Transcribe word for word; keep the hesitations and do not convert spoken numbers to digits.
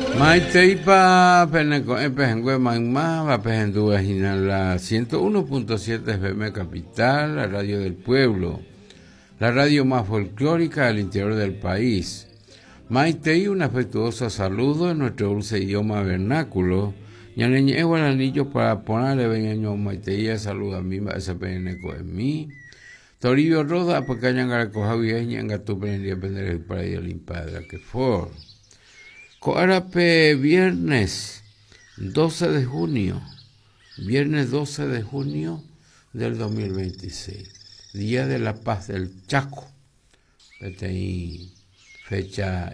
Maiteipa Peneco Epejengüe Magma, Vapejendúa la ciento uno punto siete F M Capital, la radio del pueblo, la radio más folclórica del interior del país. Maitei, un afectuoso saludo en nuestro dulce idioma vernáculo. Ñaleñe guaranillo para ponerle veñaño Maitei, saluda a mí, ese peneco en mí. Toribio Roda, porque hayan garacoja vieja, en gatu prendía pender para ir limpada que for. Coarape viernes doce de junio, viernes doce de junio del dos mil veintiséis, Día de la Paz del Chaco. Esta fecha